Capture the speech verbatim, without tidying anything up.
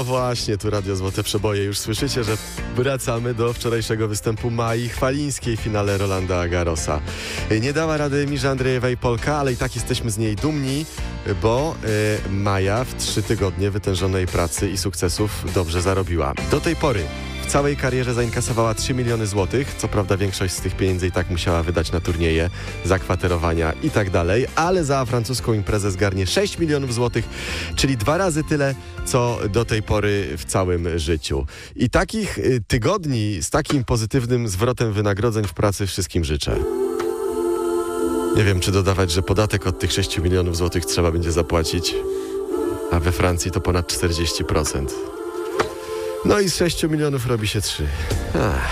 No właśnie, tu Radio Złote Przeboje. Już słyszycie, że wracamy do wczorajszego występu Mai Chwalińskiej w finale Rolanda Garrosa. Nie dała rady Mirze Andrejewej Polka, ale i tak jesteśmy z niej dumni, bo y, Maja w trzy tygodnie wytężonej pracy i sukcesów dobrze zarobiła. Do tej pory w całej karierze zainkasowała trzy miliony złotych. Co prawda większość z tych pieniędzy i tak musiała wydać na turnieje, zakwaterowania i tak dalej, ale za francuską imprezę zgarnie sześć milionów złotych, czyli dwa razy tyle, co do tej pory w całym życiu. I takich y, tygodni z takim pozytywnym zwrotem wynagrodzeń w pracy wszystkim życzę. Nie wiem, czy dodawać, że podatek od tych sześciu milionów złotych trzeba będzie zapłacić, a we Francji to ponad czterdzieści procent. No i z sześciu milionów robi się trzy. Ach.